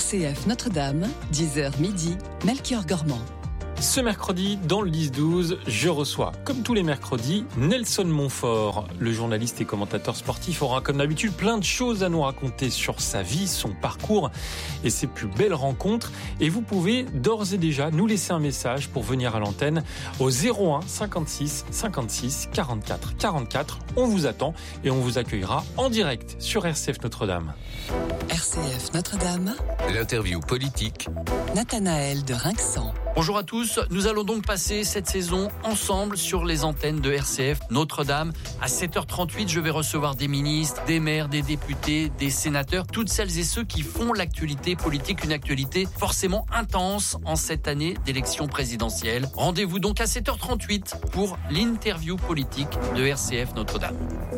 RCF Notre-Dame, 10h midi, Melchior Gormand. Ce mercredi, dans le 10-12, je reçois, comme tous les mercredis, Nelson Montfort. Le journaliste et commentateur sportif aura, comme d'habitude, plein de choses à nous raconter sur sa vie, son parcours et ses plus belles rencontres. Et vous pouvez d'ores et déjà nous laisser un message pour venir à l'antenne au 01 56 56 44 44. On vous attend et on vous accueillera en direct sur RCF Notre-Dame. RCF Notre-Dame. L'interview politique. Nathanaël de Rinxan. Bonjour à tous, nous allons donc passer cette saison ensemble sur les antennes de RCF Notre-Dame. À 7h38, je vais recevoir des ministres, des maires, des députés, des sénateurs, toutes celles et ceux qui font l'actualité politique, une actualité forcément intense en cette année d'élection présidentielle. Rendez-vous donc à 7h38 pour l'interview politique de RCF Notre-Dame.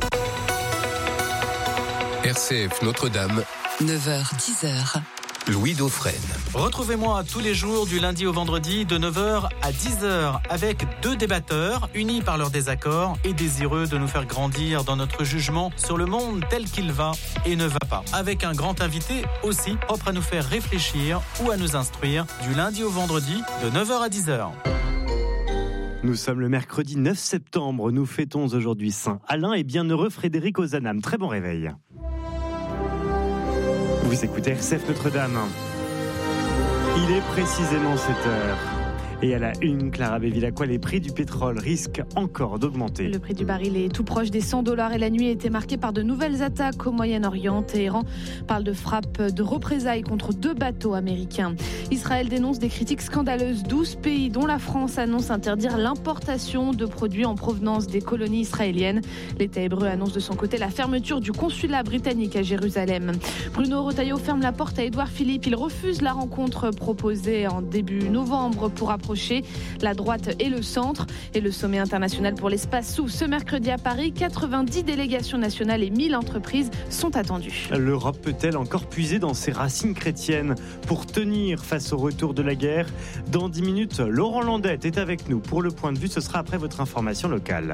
RCF Notre-Dame, 9h-10h. Louis Dauphren. Retrouvez-moi tous les jours du lundi au vendredi de 9h à 10h avec deux débatteurs unis par leurs désaccords et désireux de nous faire grandir dans notre jugement sur le monde tel qu'il va et ne va pas. Avec un grand invité aussi propre à nous faire réfléchir ou à nous instruire du lundi au vendredi de 9h à 10h. Nous sommes le mercredi 9 septembre. Nous fêtons aujourd'hui Saint Alain et bienheureux Frédéric Ozanam. Très bon réveil. Vous écoutez RCF Notre-Dame. Il est précisément 7h. Et à la une, Clara Béville-Lacroix, les prix du pétrole risquent encore d'augmenter. Le prix du baril est tout proche des $100 et la nuit a été marquée par de nouvelles attaques au Moyen-Orient. Téhéran parle de frappes de représailles contre 2 bateaux américains. Israël dénonce des critiques scandaleuses. 12 pays, dont la France, annoncent interdire l'importation de produits en provenance des colonies israéliennes. L'État hébreu annonce de son côté la fermeture du consulat britannique à Jérusalem. Bruno Retailleau ferme la porte à Édouard Philippe. Il refuse la rencontre proposée en début novembre pour approcher la droite et le centre. Et le sommet international pour l'espace s'ouvre ce mercredi à Paris. 90 délégations nationales et 1000 entreprises sont attendues. L'Europe peut-elle encore puiser dans ses racines chrétiennes pour tenir face au retour de la guerre ? Dans 10 minutes, Laurent Landette est avec nous pour le point de vue. Ce sera après votre information locale.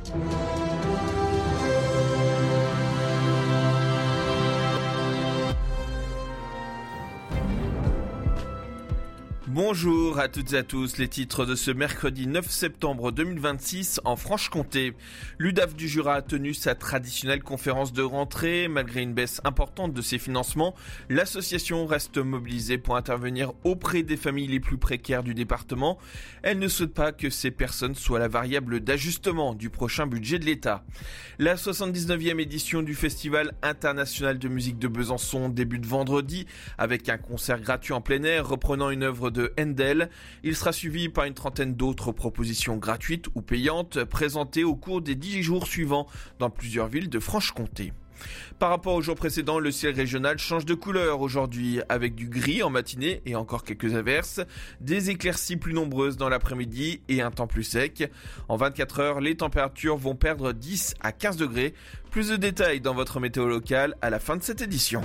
Bonjour à toutes et à tous, les titres de ce mercredi 9 septembre 2026 en Franche-Comté. L'UDAF du Jura a tenu sa traditionnelle conférence de rentrée. Malgré une baisse importante de ses financements, l'association reste mobilisée pour intervenir auprès des familles les plus précaires du département. Elle ne souhaite pas que ces personnes soient la variable d'ajustement du prochain budget de l'État. La 79e édition du Festival international de musique de Besançon débute vendredi avec un concert gratuit en plein air reprenant une œuvre de Handel. Il sera suivi par une trentaine d'autres propositions gratuites ou payantes présentées au cours des 10 jours suivants dans plusieurs villes de Franche-Comté. Par rapport au jour précédent, le ciel régional change de couleur aujourd'hui avec du gris en matinée et encore quelques averses, des éclaircies plus nombreuses dans l'après-midi et un temps plus sec. En 24 heures, les températures vont perdre 10 à 15 degrés. Plus de détails dans votre météo locale à la fin de cette édition.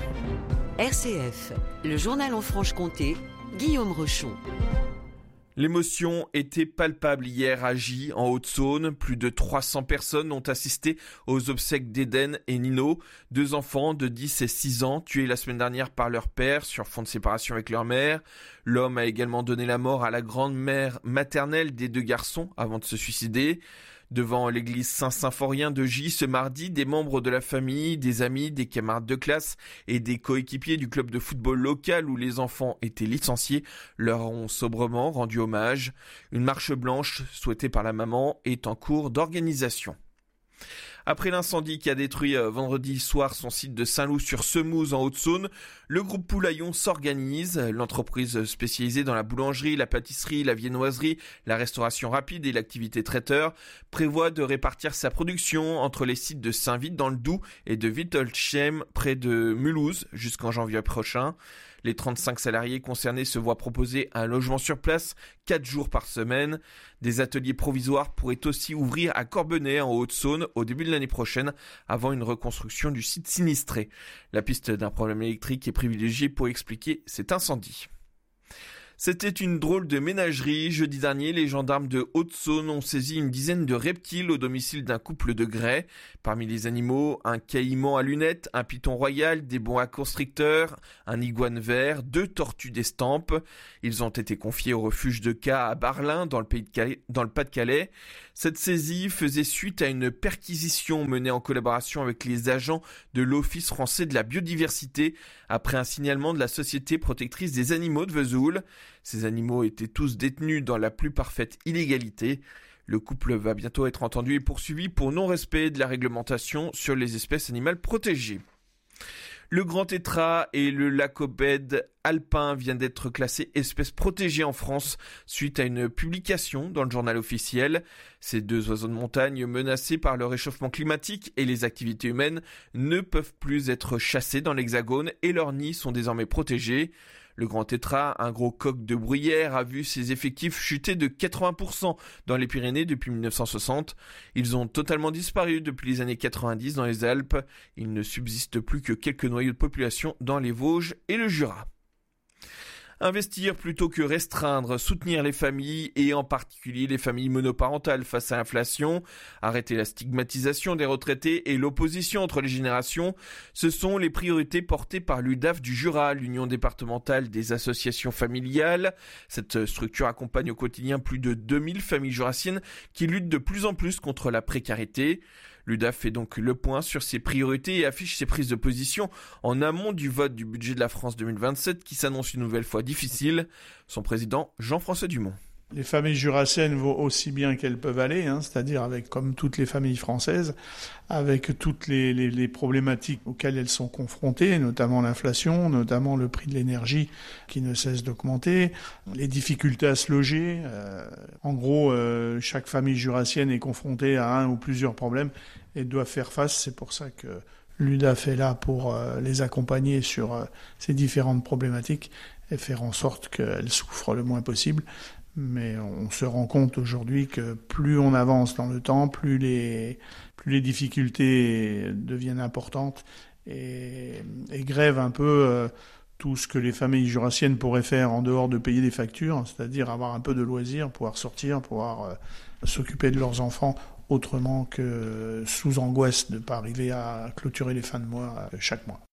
RCF, le journal en Franche-Comté, Guillaume Rochon. L'émotion était palpable hier à Gy, en Haute-Saône. Plus de 300 personnes ont assisté aux obsèques d'Eden et Nino, 2 enfants de 10 et 6 ans, tués la semaine dernière par leur père sur fond de séparation avec leur mère. L'homme a également donné la mort à la grand-mère maternelle des 2 garçons avant de se suicider. Devant l'église Saint-Symphorien de Gy ce mardi, des membres de la famille, des amis, des camarades de classe et des coéquipiers du club de football local où les enfants étaient licenciés leur ont sobrement rendu hommage. Une marche blanche souhaitée par la maman est en cours d'organisation. Après l'incendie qui a détruit vendredi soir son site de Saint-Loup-sur-Semouse en Haute-Saône, le groupe Poulaillon s'organise. L'entreprise spécialisée dans la boulangerie, la pâtisserie, la viennoiserie, la restauration rapide et l'activité traiteur prévoit de répartir sa production entre les sites de Saint-Vite dans le Doubs et de Wittelsheim près de Mulhouse jusqu'en janvier prochain. Les 35 salariés concernés se voient proposer un logement sur place 4 jours par semaine. Des ateliers provisoires pourraient aussi ouvrir à Corbenay en Haute-Saône au début de l'année prochaine avant une reconstruction du site sinistré. La piste d'un problème électrique est privilégiée pour expliquer cet incendie. C'était une drôle de ménagerie. Jeudi dernier, les gendarmes de Haute-Saône ont saisi une dizaine de reptiles au domicile d'un couple de Grès. Parmi les animaux, un caïman à lunettes, un python royal, des boa constricteurs, un iguane vert, 2 tortues d'estampe. Ils ont été confiés au refuge de Cas à Barlin, dans le Pas-de-Calais. Cette saisie faisait suite à une perquisition menée en collaboration avec les agents de l'Office français de la biodiversité après un signalement de la Société protectrice des animaux de Vesoul. Ces animaux étaient tous détenus dans la plus parfaite illégalité. Le couple va bientôt être entendu et poursuivi pour non-respect de la réglementation sur les espèces animales protégées. Le grand tétras et le lacobède alpin viennent d'être classés espèces protégées en France suite à une publication dans le journal officiel. Ces 2 oiseaux de montagne menacés par le réchauffement climatique et les activités humaines ne peuvent plus être chassés dans l'Hexagone et leurs nids sont désormais protégés. Le grand tétras, un gros coq de bruyère, a vu ses effectifs chuter de 80% dans les Pyrénées depuis 1960. Ils ont totalement disparu depuis les années 90 dans les Alpes. Il ne subsiste plus que quelques noyaux de population dans les Vosges et le Jura. Investir plutôt que restreindre, soutenir les familles et en particulier les familles monoparentales face à l'inflation, arrêter la stigmatisation des retraités et l'opposition entre les générations, ce sont les priorités portées par l'UDAF du Jura, l'Union départementale des associations familiales. Cette structure accompagne au quotidien plus de 2000 familles jurassiennes qui luttent de plus en plus contre la précarité. L'UDAF fait donc le point sur ses priorités et affiche ses prises de position en amont du vote du budget de la France 2027 qui s'annonce une nouvelle fois difficile. Son président, Jean-François Dumont. Les familles jurassiennes vont aussi bien qu'elles peuvent aller, c'est-à-dire avec, comme toutes les familles françaises, avec toutes les problématiques auxquelles elles sont confrontées, notamment l'inflation, notamment le prix de l'énergie qui ne cesse d'augmenter, les difficultés à se loger. En gros, chaque famille jurassienne est confrontée à un ou plusieurs problèmes et doit faire face. C'est pour ça que l'UDAF est là pour les accompagner sur ces différentes problématiques et faire en sorte qu'elles souffrent le moins possible. Mais on se rend compte aujourd'hui que plus on avance dans le temps, plus les difficultés deviennent importantes et grèvent un peu tout ce que les familles jurassiennes pourraient faire en dehors de payer des factures, c'est-à-dire avoir un peu de loisirs, pouvoir sortir, pouvoir s'occuper de leurs enfants autrement que sous angoisse de ne pas arriver à clôturer les fins de mois chaque mois.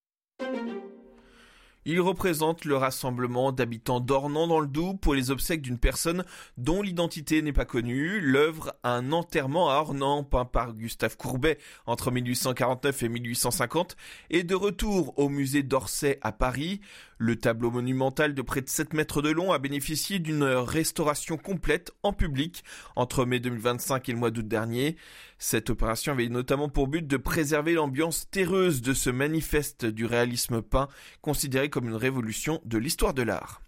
Il représente le rassemblement d'habitants d'Ornans dans le Doubs pour les obsèques d'une personne dont l'identité n'est pas connue. L'œuvre Un enterrement à Ornans, peint par Gustave Courbet entre 1849 et 1850, est de retour au musée d'Orsay à Paris. Le tableau monumental de près de 7 mètres de long a bénéficié d'une restauration complète en public entre mai 2025 et le mois d'août dernier. Cette opération avait notamment pour but de préserver l'ambiance terreuse de ce manifeste du réalisme peint, considéré comme une révolution de l'histoire de l'art.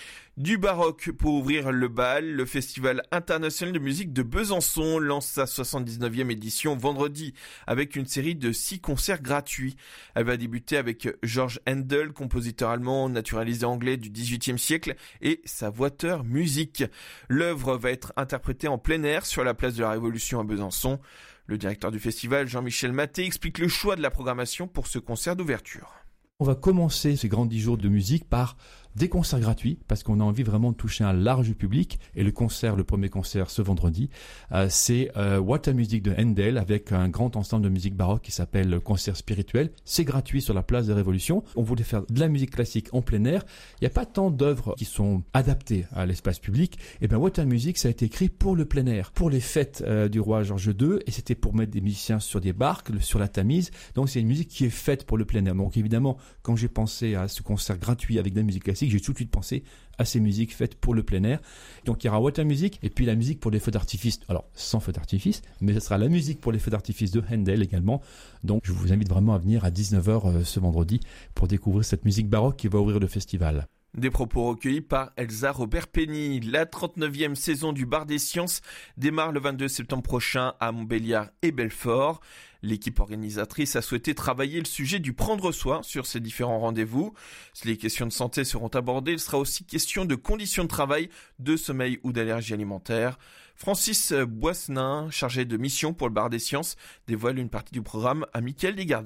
Du baroque pour ouvrir le bal, le Festival international de musique de Besançon lance sa 79e édition vendredi avec une série de 6 concerts gratuits. Elle va débuter avec George Handel, compositeur allemand naturalisé anglais du XVIIIe siècle, et sa Water Music. L'œuvre va être interprétée en plein air sur la place de la Révolution à Besançon. Le directeur du festival, Jean-Michel Maté, explique le choix de la programmation pour ce concert d'ouverture. On va commencer ces grands 10 jours de musique par des concerts gratuits parce qu'on a envie vraiment de toucher un large public. Et le premier concert ce vendredi, c'est Water Music de Handel avec un grand ensemble de musique baroque qui s'appelle Concert spirituel. C'est gratuit sur la place des Révolutions. On voulait faire de la musique classique en plein air. Il n'y a pas tant d'œuvres qui sont adaptées à l'espace public. Et bien Water Music, ça a été écrit pour le plein air, pour les fêtes du roi George II. Et c'était pour mettre des musiciens sur des barques, sur la Tamise. Donc c'est une musique qui est faite pour le plein air. Donc évidemment, quand j'ai pensé à ce concert gratuit avec de la musique classique, j'ai tout de suite pensé à ces musiques faites pour le plein air. Donc il y aura Water Music et puis la musique pour les feux d'artifice. Alors sans feux d'artifice, mais ce sera la musique pour les feux d'artifice de Handel également. Donc je vous invite vraiment à venir à 19h ce vendredi pour découvrir cette musique baroque qui va ouvrir le festival. Des propos recueillis par Elsa Robert-Penny. La 39e saison du Bar des Sciences démarre le 22 septembre prochain à Montbéliard et Belfort. L'équipe organisatrice a souhaité travailler le sujet du prendre soin sur ces différents rendez-vous. Si les questions de santé seront abordées, il sera aussi question de conditions de travail, de sommeil ou d'allergie alimentaire. Francis Boissenin, chargé de mission pour le Bar des Sciences, dévoile une partie du programme à Mickaël Desgardins.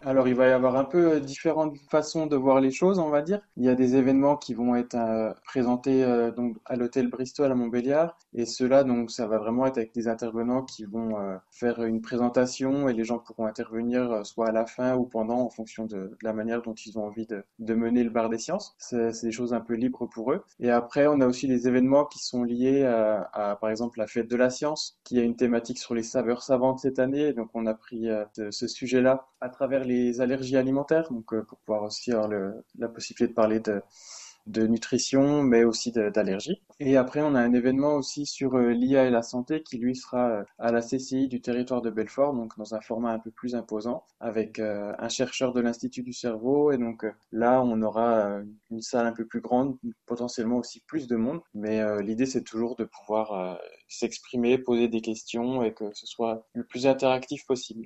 Alors, il va y avoir un peu différentes façons de voir les choses, on va dire. Il y a des événements qui vont être présentés donc à l'hôtel Bristol à Montbéliard, et cela, donc, ça va vraiment être avec des intervenants qui vont faire une présentation, et les gens pourront intervenir soit à la fin ou pendant, en fonction de la manière dont ils ont envie de mener le bar des sciences. C'est des choses un peu libres pour eux. Et après, on a aussi les événements qui sont liés par exemple, la fête de la science, qui a une thématique sur les saveurs savantes cette année. Donc, on a pris ce sujet-là à travers les allergies alimentaires, donc pour pouvoir aussi avoir la possibilité de parler de nutrition, mais aussi d'allergies. Et après, on a un événement aussi sur l'IA et la santé qui, lui, sera à la CCI du territoire de Belfort, donc dans un format un peu plus imposant, avec un chercheur de l'Institut du cerveau. Et donc là, on aura une salle un peu plus grande, potentiellement aussi plus de monde. Mais l'idée, c'est toujours de pouvoir s'exprimer, poser des questions et que ce soit le plus interactif possible.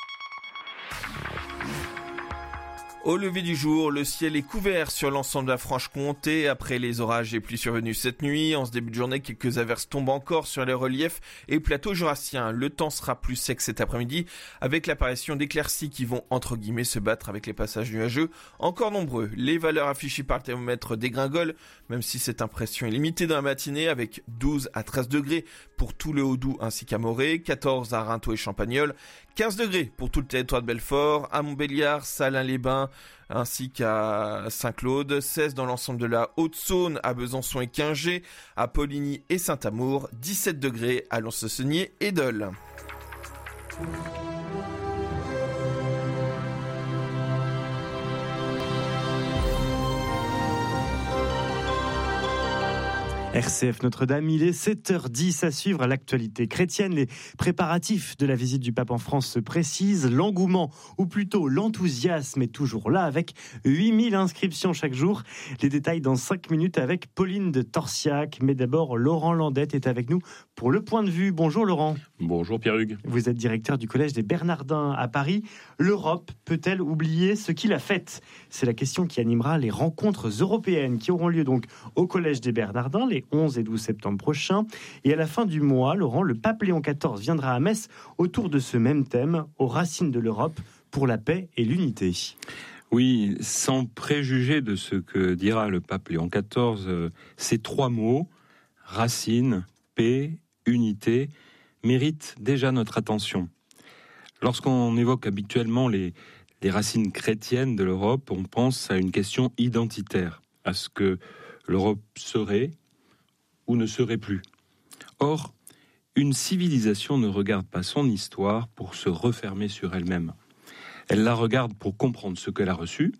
Au lever du jour, le ciel est couvert sur l'ensemble de la Franche-Comté. Après les orages et pluies survenus cette nuit, en ce début de journée, quelques averses tombent encore sur les reliefs et plateaux jurassiens. Le temps sera plus sec cet après-midi, avec l'apparition d'éclaircies qui vont, entre guillemets, se battre avec les passages nuageux encore nombreux. Les valeurs affichées par le thermomètre dégringolent, même si cette impression est limitée dans la matinée, avec 12 à 13 degrés pour tout le Haut-Doubs ainsi qu'à Morée, 14 à Rinthaux et Champagnole, 15 degrés pour tout le territoire de Belfort, à Montbéliard, Salins-les-Bains ainsi qu'à Saint-Claude, 16 dans l'ensemble de la Haute-Saône, à Besançon et Quingey, à Poligny et Saint-Amour, 17 degrés à Lons-le-Saunier et Dole. RCF Notre-Dame, il est 7h10 à suivre à l'actualité chrétienne. Les préparatifs de la visite du pape en France se précisent. L'engouement, ou plutôt l'enthousiasme, est toujours là avec 8000 inscriptions chaque jour. Les détails dans 5 minutes avec Pauline de Torsiac. Mais d'abord, Laurent Landette est avec nous pour Le Point de Vue. Bonjour Laurent. Bonjour Pierre-Hugues. Vous êtes directeur du Collège des Bernardins à Paris. L'Europe peut-elle oublier ce qu'il a fait ? C'est la question qui animera les rencontres européennes qui auront lieu donc au Collège des Bernardins les 11 et 12 septembre prochains. Et à la fin du mois, Laurent, le pape Léon XIV viendra à Metz autour de ce même thème, aux racines de l'Europe, pour la paix et l'unité. Oui, sans préjuger de ce que dira le pape Léon XIV, ces 3 mots, racines, paix, unité, méritent déjà notre attention. Lorsqu'on évoque habituellement les racines chrétiennes de l'Europe, on pense à une question identitaire, à ce que l'Europe serait ou ne serait plus. Or, une civilisation ne regarde pas son histoire pour se refermer sur elle-même. Elle la regarde pour comprendre ce qu'elle a reçu,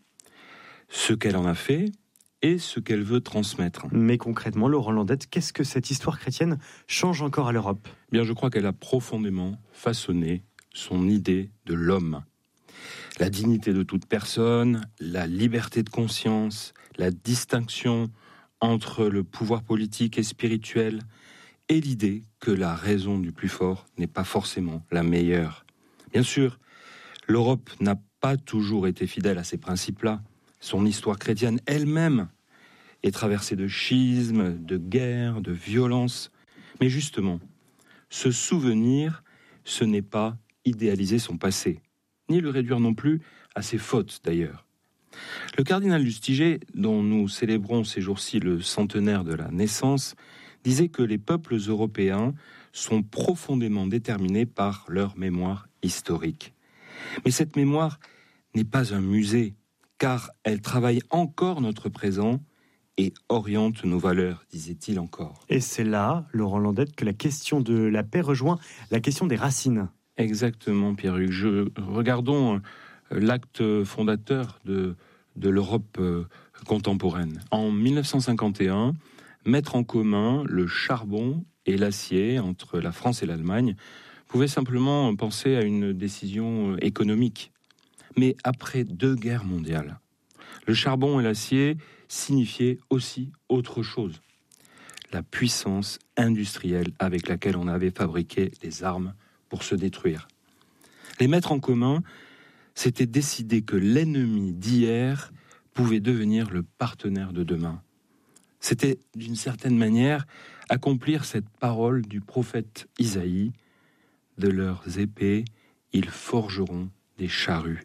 ce qu'elle en a fait et ce qu'elle veut transmettre. Mais concrètement, Laurent Landette, qu'est-ce que cette histoire chrétienne change encore à l'Europe ? Bien, je crois qu'elle a profondément façonné son idée de l'homme. La dignité de toute personne, la liberté de conscience, la distinction entre le pouvoir politique et spirituel, et l'idée que la raison du plus fort n'est pas forcément la meilleure. Bien sûr, l'Europe n'a pas toujours été fidèle à ces principes-là. Son histoire chrétienne elle-même est traversée de schismes, de guerres, de violences. Mais justement, se souvenir, ce n'est pas idéaliser son passé, ni le réduire non plus à ses fautes d'ailleurs. Le cardinal Lustiger, dont nous célébrons ces jours-ci le centenaire de la naissance, disait que les peuples européens sont profondément déterminés par leur mémoire historique. Mais cette mémoire n'est pas un musée, car elle travaille encore notre présent et oriente nos valeurs, disait-il encore. Et c'est là, Laurent Landette, que la question de la paix rejoint la question des racines. Exactement, Pierre-Hugues. Regardons l'acte fondateur de l'Europe contemporaine. En 1951, mettre en commun le charbon et l'acier entre la France et l'Allemagne pouvait simplement penser à une décision économique. Mais après 2 guerres mondiales, le charbon et l'acier signifiaient aussi autre chose. La puissance industrielle avec laquelle on avait fabriqué les armes pour se détruire. Les mettre en commun, c'était décider que l'ennemi d'hier pouvait devenir le partenaire de demain. C'était, d'une certaine manière, accomplir cette parole du prophète Isaïe. De leurs épées, ils forgeront des charrues.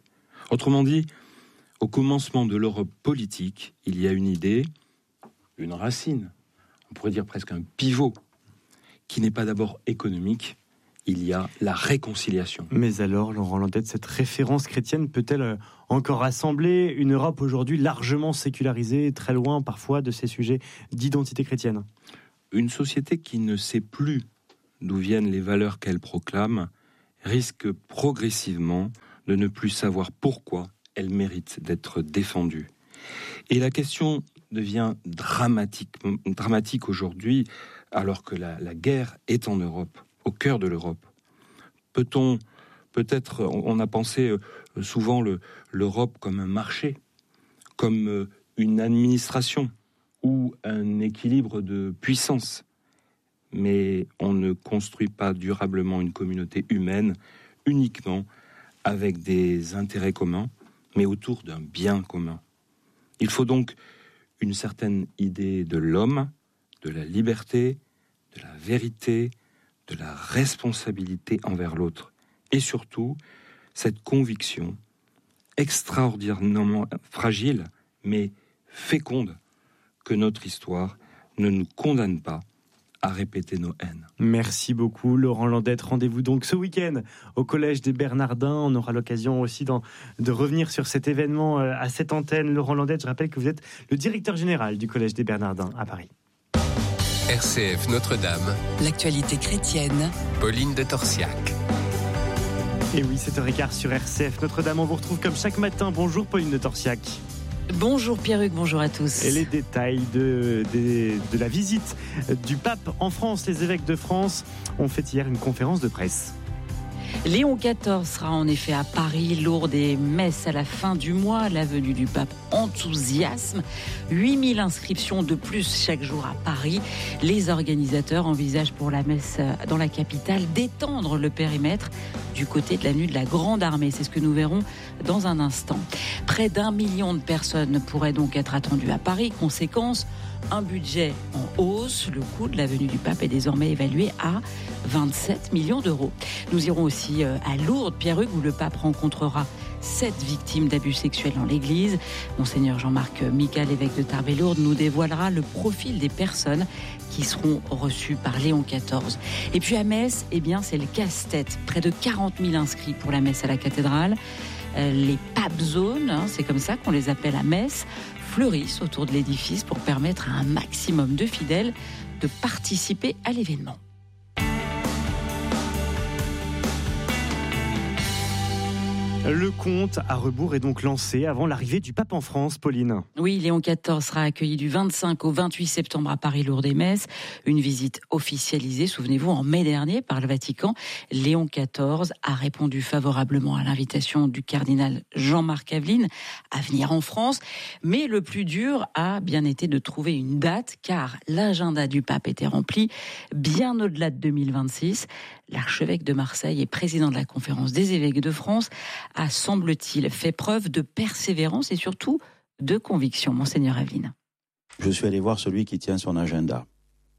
Autrement dit, au commencement de l'Europe politique, il y a une idée, une racine, on pourrait dire presque un pivot, qui n'est pas d'abord économique, il y a la réconciliation. Mais alors, Laurent Landette, cette référence chrétienne peut-elle encore rassembler une Europe aujourd'hui largement sécularisée, très loin parfois de ces sujets d'identité chrétienne ? Une société qui ne sait plus d'où viennent les valeurs qu'elle proclame risque progressivement de ne plus savoir pourquoi elle mérite d'être défendue. Et la question devient dramatique aujourd'hui, alors que la guerre est en Europe, au cœur de l'Europe. On a pensé souvent l'Europe comme un marché, comme une administration ou un équilibre de puissance. Mais on ne construit pas durablement une communauté humaine uniquement avec des intérêts communs, mais autour d'un bien commun. Il faut donc une certaine idée de l'homme, de la liberté, de la vérité, de la responsabilité envers l'autre. Et surtout, cette conviction extraordinairement fragile, mais féconde, que notre histoire ne nous condamne pas à répéter nos haines. Merci beaucoup Laurent Landette. Rendez-vous donc ce week-end au Collège des Bernardins. On aura l'occasion aussi de revenir sur cet événement à cette antenne. Laurent Landette, je rappelle que vous êtes le directeur général du Collège des Bernardins à Paris. RCF Notre-Dame. L'actualité chrétienne. Pauline de Torsiac. Et oui, 7h15 sur RCF Notre-Dame. On vous retrouve comme chaque matin. Bonjour Pauline de Torsiac. Bonjour Pierruc, bonjour à tous. Et les détails de la visite du pape en France. Les évêques de France ont fait hier une conférence de presse. Léon XIV sera en effet à Paris, Lourdes et Metz à la fin du mois. La venue du pape enthousiasme. 8000 inscriptions de plus chaque jour à Paris. Les organisateurs envisagent pour la messe dans la capitale d'étendre le périmètre du côté de l'avenue de la Grande Armée. C'est ce que nous verrons dans un instant. Près d'1 million de personnes pourraient donc être attendues à Paris. Conséquence, un budget en hausse. Le coût de la venue du pape est désormais évalué à 27 millions d'euros. Nous irons aussi à Lourdes, Pierruc, où le pape rencontrera 7 victimes d'abus sexuels dans l'église. Monseigneur Jean-Marc Mical, évêque de Tarbes-et-Lourdes, nous dévoilera le profil des personnes qui seront reçues par Léon XIV. Et puis à Metz, c'est le casse-tête. Près de 40 000 inscrits pour la messe à la cathédrale. Les pape zones, c'est comme ça qu'on les appelle à Metz, fleurissent autour de l'édifice pour permettre à un maximum de fidèles de participer à l'événement. Le compte à rebours est donc lancé avant l'arrivée du pape en France, Pauline. Oui, Léon XIV sera accueilli du 25 au 28 septembre à Paris, Lourdes et Metz. Une visite officialisée, souvenez-vous, en mai dernier par le Vatican. Léon XIV a répondu favorablement à l'invitation du cardinal Jean-Marc Aveline à venir en France. Mais le plus dur a bien été de trouver une date, car l'agenda du pape était rempli bien au-delà de 2026. L'archevêque de Marseille et président de la conférence des évêques de France a, semble-t-il, fait preuve de persévérance et surtout de conviction. Monseigneur Aveline. Je suis allé voir celui qui tient son agenda,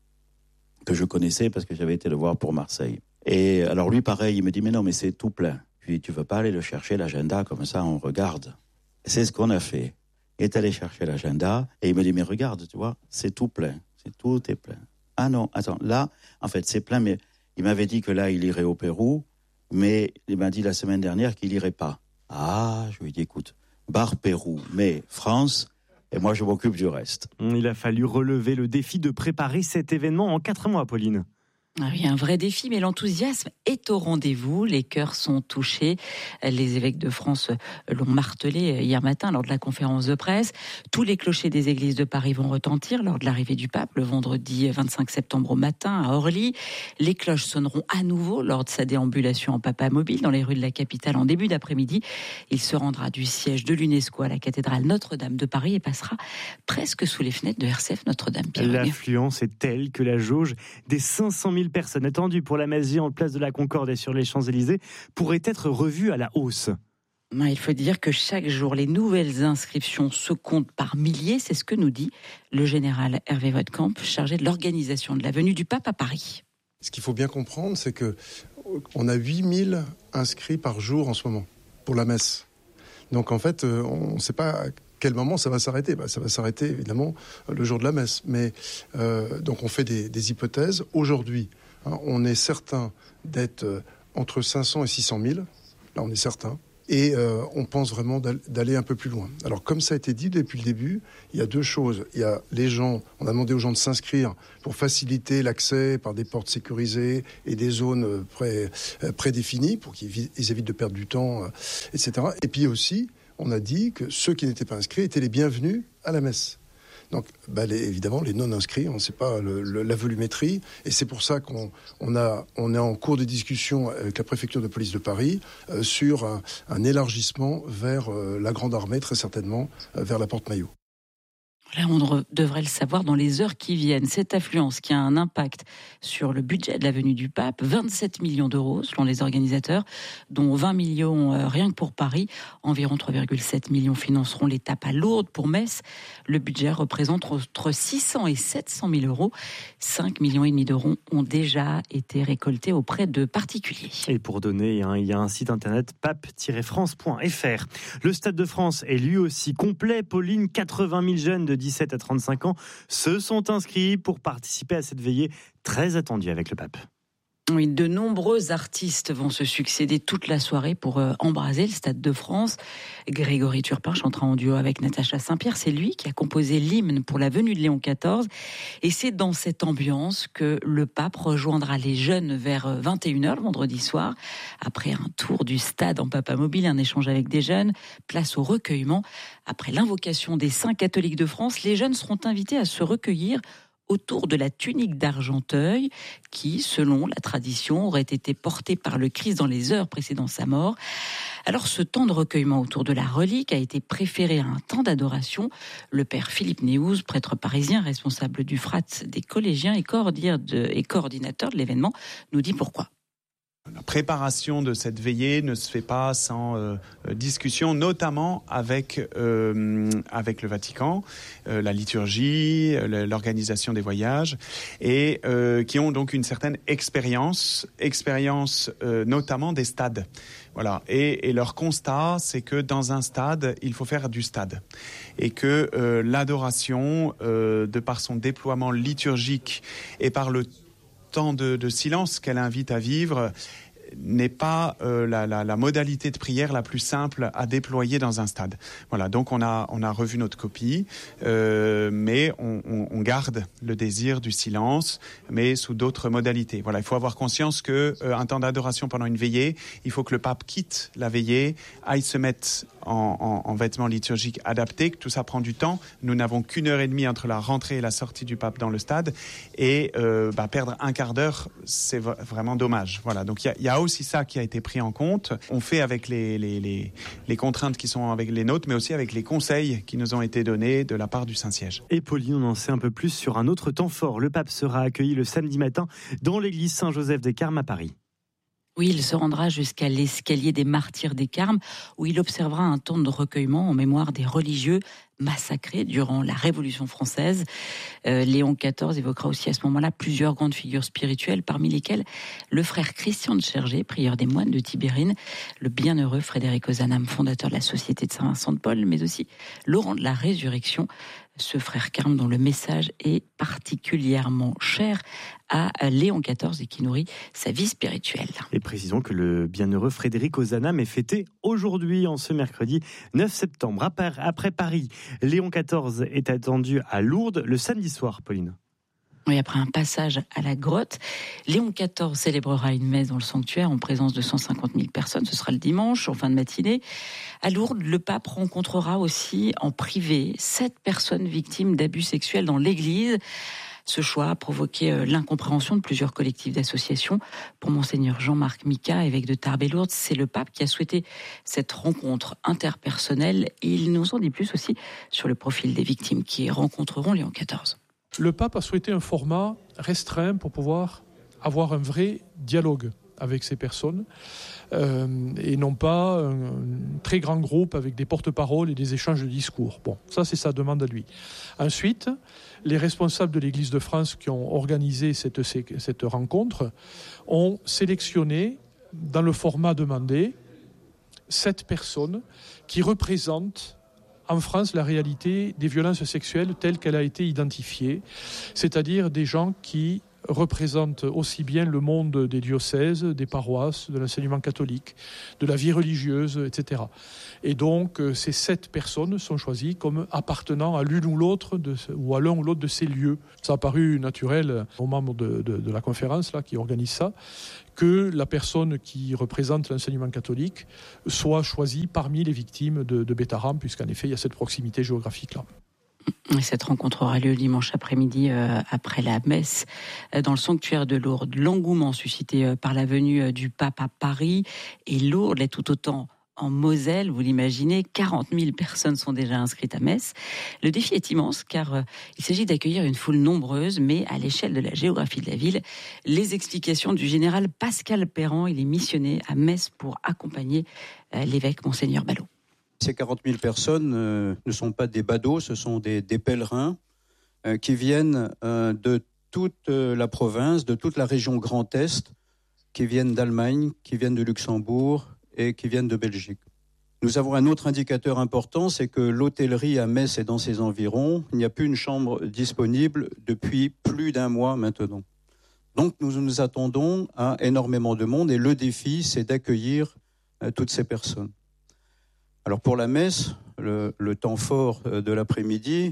que je connaissais parce que j'avais été le voir pour Marseille. Et alors lui, pareil, il me dit, mais non, mais c'est tout plein. Puis tu veux pas aller le chercher, l'agenda, comme ça on regarde. C'est ce qu'on a fait. Il est allé chercher l'agenda et il me dit, mais regarde, tu vois, c'est tout plein. Tout est plein. Ah non, attends, là, en fait, c'est plein, mais il m'avait dit que là, il irait au Pérou, mais il m'a dit la semaine dernière qu'il irait pas. Ah, je lui ai dit, écoute, barre Pérou, mais France, et moi je m'occupe du reste. Il a fallu relever le défi de préparer cet événement en 4 mois, Pauline. Oui, un vrai défi, mais l'enthousiasme est au rendez-vous. Les cœurs sont touchés. Les évêques de France l'ont martelé hier matin lors de la conférence de presse. Tous les clochers des églises de Paris vont retentir lors de l'arrivée du pape le vendredi 25 septembre au matin à Orly. Les cloches sonneront à nouveau lors de sa déambulation en papa mobile dans les rues de la capitale en début d'après-midi. Il se rendra du siège de l'UNESCO à la cathédrale Notre-Dame de Paris et passera presque sous les fenêtres de RCF Notre-Dame. L'affluence est telle que la jauge des 500 000 personnes attendues pour la messe en place de la Concorde et sur les Champs-Élysées pourrait être revue à la hausse. Il faut dire que chaque jour, les nouvelles inscriptions se comptent par milliers. C'est ce que nous dit le général Hervé Voetkamp, chargé de l'organisation de la venue du pape à Paris. Ce qu'il faut bien comprendre, c'est qu'on a 8000 inscrits par jour en ce moment pour la messe. Donc en fait, on ne sait pas à quel moment ça va s'arrêter. Ça va s'arrêter évidemment le jour de la messe. Mais donc on fait des hypothèses. Aujourd'hui, on est certain d'être entre 500 et 600 000. Là, on est certain. Et on pense vraiment d'aller un peu plus loin. Alors, comme ça a été dit depuis le début, il y a deux choses. Il y a les gens, on a demandé aux gens de s'inscrire pour faciliter l'accès par des portes sécurisées et des zones prédéfinies pour qu'ils évitent de perdre du temps, etc. Et puis aussi, on a dit que ceux qui n'étaient pas inscrits étaient les bienvenus à la messe. Donc, évidemment, les non-inscrits, on ne sait pas la volumétrie. Et c'est pour ça qu'on est en cours de discussion avec la préfecture de police de Paris sur un élargissement vers la Grande Armée, très certainement, vers la Porte Maillot. Là, on devrait le savoir dans les heures qui viennent. Cette affluence qui a un impact sur le budget de la venue du pape, 27 millions d'euros selon les organisateurs, dont 20 millions rien que pour Paris. Environ 3,7 millions financeront l'étape à Lourdes. Pour Metz, le budget représente entre 600 et 700 000 euros. 5,5 millions d'euros ont déjà été récoltés auprès de particuliers. Et pour donner, il y a un site internet pape-france.fr. Le Stade de France est lui aussi complet. Pauline, 80 000 jeunes de 17 à 35 ans se sont inscrits pour participer à cette veillée très attendue avec le pape. Oui, de nombreux artistes vont se succéder toute la soirée pour embraser le Stade de France. Grégory Turpin chantera en duo avec Natacha Saint-Pierre. C'est lui qui a composé l'hymne pour la venue de Léon XIV. Et c'est dans cette ambiance que le pape rejoindra les jeunes vers 21h le vendredi soir. Après un tour du stade en papamobile, un échange avec des jeunes, place au recueillement. Après l'invocation des saints catholiques de France, les jeunes seront invités à se recueillir autour de la tunique d'Argenteuil qui, selon la tradition, aurait été portée par le Christ dans les heures précédant sa mort. Alors ce temps de recueillement autour de la relique a été préféré à un temps d'adoration. Le père Philippe Néouz, prêtre parisien, responsable du FRAT des collégiens et coordinateur de l'événement, nous dit pourquoi. La préparation de cette veillée ne se fait pas sans discussion, notamment avec le Vatican, la liturgie, l'organisation des voyages, et qui ont donc une certaine expérience notamment des stades. Voilà. Et leur constat, c'est que dans un stade, il faut faire du stade. Et que l'adoration, de par son déploiement liturgique et par le temps de silence qu'elle invite à vivre, n'est pas la modalité de prière la plus simple à déployer dans un stade. Voilà, donc on a revu notre copie, mais on garde le désir du silence, mais sous d'autres modalités. Voilà, il faut avoir conscience que un temps d'adoration pendant une veillée, il faut que le pape quitte la veillée, aille se mettre en vêtements liturgiques adaptés, que tout ça prend du temps. Nous n'avons qu'une heure et demie entre la rentrée et la sortie du pape dans le stade, et perdre un quart d'heure, c'est vraiment dommage. Voilà, donc il y a aussi ça qui a été pris en compte. On fait avec les contraintes qui sont avec les nôtres, mais aussi avec les conseils qui nous ont été donnés de la part du Saint-Siège. Et Pauline, on en sait un peu plus sur un autre temps fort. Le pape sera accueilli le samedi matin dans l'église Saint-Joseph-des-Carmes à Paris. Oui, il se rendra jusqu'à l'escalier des martyrs des Carmes, où il observera un temps de recueillement en mémoire des religieux massacrés durant la Révolution française. Léon XIV évoquera aussi à ce moment-là plusieurs grandes figures spirituelles, parmi lesquelles le frère Christian de Chergé, prieur des moines de Tibérine, le bienheureux Frédéric Ozanam, fondateur de la Société de Saint-Vincent de Paul, mais aussi Laurent de la Résurrection, ce frère carme dont le message est particulièrement cher à Léon XIV et qui nourrit sa vie spirituelle. Et précisons que le bienheureux Frédéric Ozanam est fêté aujourd'hui, en ce mercredi 9 septembre. Après Paris, Léon XIV est attendu à Lourdes le samedi soir, Pauline. Oui, après un passage à la grotte, Léon XIV célébrera une messe dans le sanctuaire en présence de 150 000 personnes. Ce sera le dimanche, en fin de matinée. À Lourdes, le pape rencontrera aussi en privé 7 personnes victimes d'abus sexuels dans l'église. Ce choix a provoqué l'incompréhension de plusieurs collectifs d'associations. Pour Monseigneur Jean-Marc Mica, évêque de Tarbes et Lourdes, c'est le pape qui a souhaité cette rencontre interpersonnelle. Il nous en dit plus aussi sur le profil des victimes qui rencontreront Léon XIV. Le pape a souhaité un format restreint pour pouvoir avoir un vrai dialogue avec ces personnes et non pas un très grand groupe avec des porte-paroles et des échanges de discours. Bon, ça c'est sa demande à lui. Ensuite, les responsables de l'Église de France qui ont organisé cette rencontre ont sélectionné dans le format demandé 7 personnes qui représentent en France la réalité des violences sexuelles telle qu'elle a été identifiée, c'est-à-dire des gens qui représentent aussi bien le monde des diocèses, des paroisses, de l'enseignement catholique, de la vie religieuse, etc. Et donc, ces 7 personnes sont choisies comme appartenant à l'une ou l'autre ou à l'un ou l'autre de ces lieux. Ça a paru naturel aux membres de la conférence là, qui organise ça, que la personne qui représente l'enseignement catholique soit choisie parmi les victimes de Beit Haram, puisqu'en effet, il y a cette proximité géographique-là. Cette rencontre aura lieu dimanche après-midi après la messe dans le sanctuaire de Lourdes. L'engouement suscité par la venue du pape à Paris et Lourdes l'est tout autant en Moselle, vous l'imaginez, 40 000 personnes sont déjà inscrites à Metz. Le défi est immense car il s'agit d'accueillir une foule nombreuse, mais à l'échelle de la géographie de la ville. Les explications du général Pascal Perran, il est missionné à Metz pour accompagner l'évêque Monseigneur Ballot. Ces 40 000 personnes ne sont pas des badauds, ce sont des pèlerins qui viennent de toute la province, de toute la région Grand Est, qui viennent d'Allemagne, qui viennent de Luxembourg et qui viennent de Belgique. Nous avons un autre indicateur important, c'est que l'hôtellerie à Metz et dans ses environs, il n'y a plus une chambre disponible depuis plus d'1 mois maintenant. Donc nous nous attendons à énormément de monde et le défi, c'est d'accueillir toutes ces personnes. Alors pour la messe, le temps fort de l'après-midi,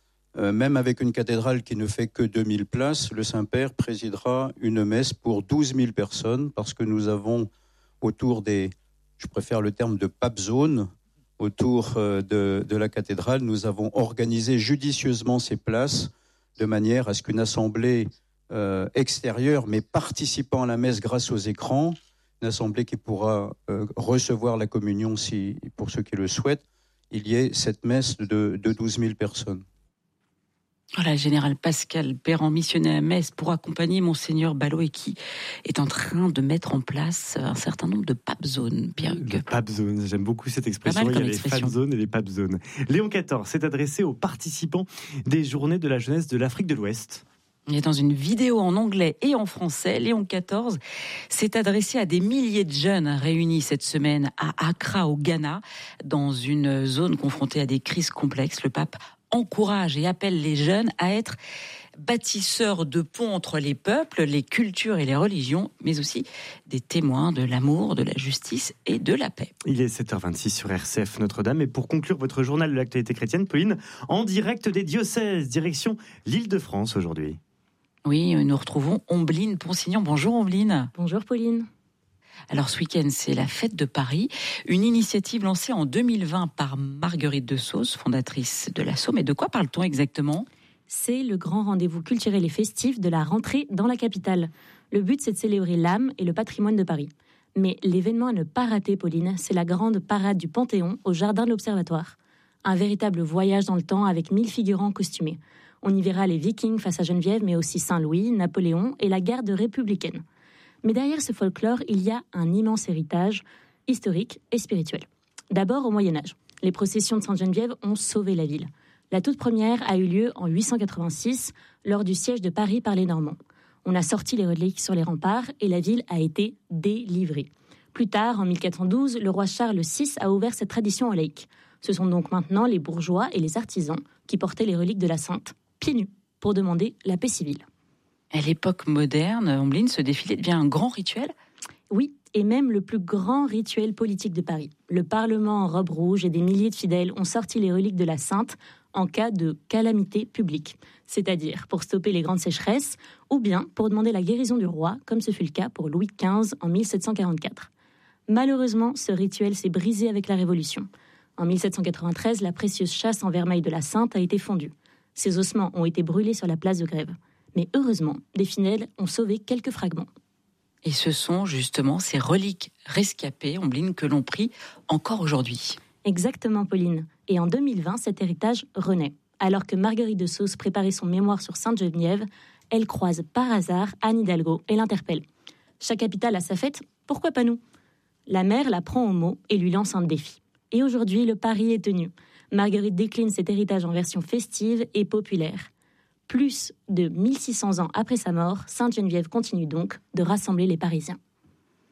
même avec une cathédrale qui ne fait que 2000 places, le Saint-Père présidera une messe pour 12 000 personnes parce que nous avons autour des, je préfère le terme de pape zone, autour de la cathédrale, nous avons organisé judicieusement ces places de manière à ce qu'une assemblée extérieure, mais participant à la messe grâce aux écrans, une assemblée qui pourra recevoir la communion pour ceux qui le souhaitent, il y ait cette messe de 12 000 personnes. Voilà, le général Pascal Perran, missionné à Metz pour accompagner Monseigneur Ballot et qui est en train de mettre en place un certain nombre de pape zones. Le pape zone, j'aime beaucoup cette expression. Il y a les fan zones et les pape zones. Léon XIV s'est adressé aux participants des Journées de la jeunesse de l'Afrique de l'Ouest. Et dans une vidéo en anglais et en français, Léon XIV s'est adressé à des milliers de jeunes réunis cette semaine à Accra, au Ghana, dans une zone confrontée à des crises complexes. Le pape encourage et appelle les jeunes à être bâtisseurs de ponts entre les peuples, les cultures et les religions, mais aussi des témoins de l'amour, de la justice et de la paix. Il est 7h26 sur RCF Notre-Dame. Et pour conclure votre journal de l'actualité chrétienne, Pauline, en direct des diocèses, direction l'Île-de-France aujourd'hui. Oui, nous retrouvons Ombline Ponsignan. Bonjour Ombline. Bonjour Pauline. Alors ce week-end, c'est la fête de Paris, une initiative lancée en 2020 par Marguerite de Sauce, fondatrice de l'ASSO. Mais de quoi parle-t-on exactement ? C'est le grand rendez-vous culturel et festif de la rentrée dans la capitale. Le but, c'est de célébrer l'âme et le patrimoine de Paris. Mais l'événement à ne pas rater, Pauline, c'est la grande parade du Panthéon au jardin de l'Observatoire. Un véritable voyage dans le temps avec 1000 figurants costumés. On y verra les Vikings face à Geneviève, mais aussi Saint-Louis, Napoléon et la garde républicaine. Mais derrière ce folklore, il y a un immense héritage historique et spirituel. D'abord, au Moyen-Âge, les processions de Sainte-Geneviève ont sauvé la ville. La toute première a eu lieu en 886, lors du siège de Paris par les Normands. On a sorti les reliques sur les remparts et la ville a été délivrée. Plus tard, en 1412, le roi Charles VI a ouvert cette tradition aux laïcs. Ce sont donc maintenant les bourgeois et les artisans qui portaient les reliques de la Sainte, pieds nus, pour demander la paix civile. À l'époque moderne, Ombline, ce défilé devient un grand rituel ? Oui, et même le plus grand rituel politique de Paris. Le Parlement en robe rouge et des milliers de fidèles ont sorti les reliques de la Sainte en cas de calamité publique, c'est-à-dire pour stopper les grandes sécheresses ou bien pour demander la guérison du roi, comme ce fut le cas pour Louis XV en 1744. Malheureusement, ce rituel s'est brisé avec la Révolution. En 1793, la précieuse châsse en vermeil de la Sainte a été fondue. Ses ossements ont été brûlés sur la place de Grève. Mais heureusement, des fidèles ont sauvé quelques fragments. Et ce sont justement ces reliques rescapées, Ombline, que l'on prie encore aujourd'hui. Exactement, Pauline. Et en 2020, cet héritage renaît. Alors que Marguerite de Sauce préparait son mémoire sur Sainte-Geneviève, elle croise par hasard Anne Hidalgo et l'interpelle. Chaque capitale a sa fête, pourquoi pas nous ? La mère la prend au mot et lui lance un défi. Et aujourd'hui, le pari est tenu. Marguerite décline cet héritage en version festive et populaire. Plus de 1600 ans après sa mort, Sainte-Geneviève continue donc de rassembler les Parisiens.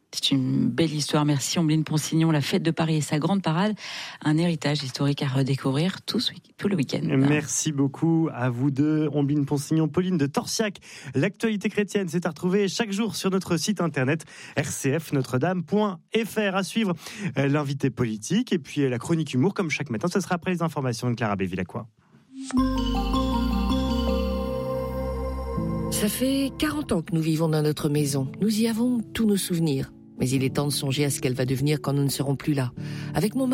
C'est une belle histoire. Merci Ombline Ponsignon. La fête de Paris et sa grande parade, un héritage historique à redécouvrir tout le week-end. Merci beaucoup à vous deux, Ombline Ponsignon, Pauline de Torsiac. L'actualité chrétienne, c'est à retrouver chaque jour sur notre site internet rcfnotredame.fr. À suivre l'invité politique et puis la chronique humour comme chaque matin. Ce sera après les informations de Clara Bévilacqua. Ça fait 40 ans que nous vivons dans notre maison. Nous y avons tous nos souvenirs. Mais il est temps de songer à ce qu'elle va devenir quand nous ne serons plus là. Avec mon